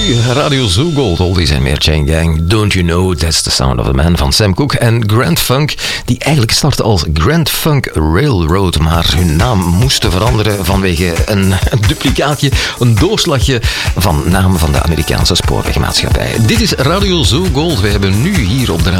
Radio Zoo Gold, Oldies en meer Chain Gang. Don't You Know, That's the Sound of a Man van Sam Cooke en Grand Funk, die eigenlijk startte als Grand Funk Railroad, maar hun naam moesten veranderen vanwege een duplicaatje, een doorslagje van naam van de Amerikaanse spoorwegmaatschappij. Dit is Radio Zoo Gold. We hebben nu hier op de